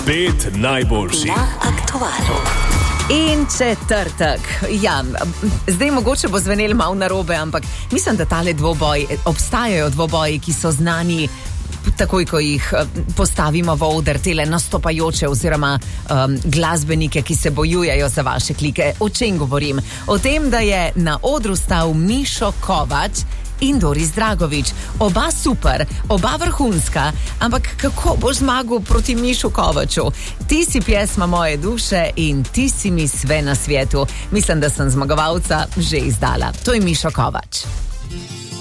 Pet najboljših na Aktualu. In četrtek. Ja, zdaj mogoče bo zvenelo malo narobe, ampak mislim, da tale dvoboj, obstajajo dvoboji, ki so znani takoj, ko jih postavimo v oder, tele nastopajoče oziroma glasbenike, ki se bojujejo za vaše klike. O čem govorim? O tem, da je na odru stal Mišo Kovač in Doris Dragovič. Oba super, oba vrhunska, ampak kako boš zmagal proti Mišu Kovaču? Ti si pjesma moje duše in ti si mi sve na svetu. Mislim, da sem zmagovalca že izdala. To je Mišo Kovač.